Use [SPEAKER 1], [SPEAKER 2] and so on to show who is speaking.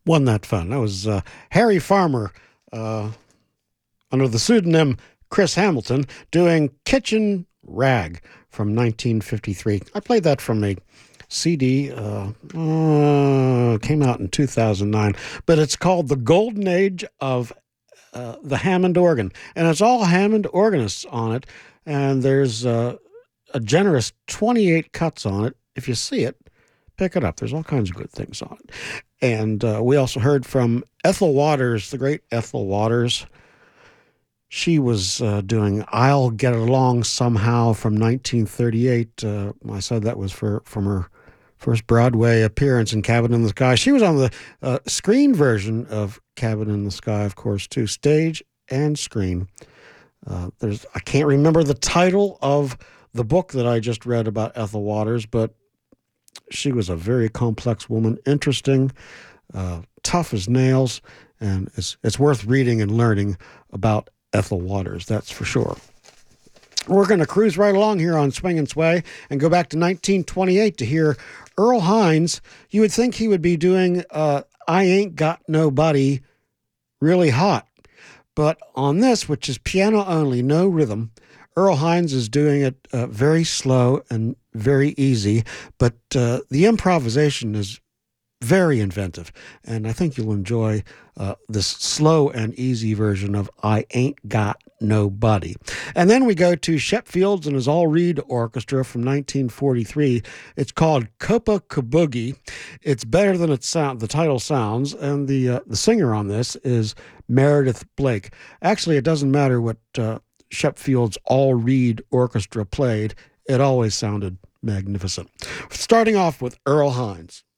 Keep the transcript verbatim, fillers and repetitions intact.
[SPEAKER 1] Wasn't that fun? That was uh, Harry Farmer, uh, under the pseudonym Chris Hamilton, doing Kitchen Rag from nineteen fifty-three. I played that from a C D, uh, uh, came out in two thousand nine, but it's called The Golden Age of uh, the Hammond Organ, and it's all Hammond organists on it, and there's uh, a generous twenty-eight cuts on it. If you see it, pick it up. There's all kinds of good things on it. And uh, we also heard from Ethel Waters, the great Ethel Waters. She was uh, doing "I'll Get Along Somehow" from nineteen thirty-eight. Uh, I said that was for from her first Broadway appearance in Cabin in the Sky. She was on the uh, screen version of Cabin in the Sky, of course, too, stage and screen. Uh, there's I can't remember the title of the book that I just read about Ethel Waters, but she was a very complex woman, interesting, uh, tough as nails, and it's it's worth reading and learning about Ethel Waters, that's for sure. We're going to cruise right along here on Swing and Sway and go back to nineteen twenty-eight to hear Earl Hines. You would think he would be doing uh, "I Ain't Got Nobody" really hot, but on this, which is piano only, no rhythm, Earl Hines is doing it uh, very slow and very easy, but uh, the improvisation is very inventive, and I think you'll enjoy uh, this slow and easy version of "I Ain't Got Nobody." And then we go to Shep Fields and his All Reed Orchestra from nineteen forty-three. It's called Copa Kaboogie. It's better than it sound, the title sounds, and the uh, the singer on this is Meredith Blake. Actually, it doesn't matter what uh, Shep Fields' All Reed Orchestra played. It always sounded magnificent. Starting off with Earl Hines.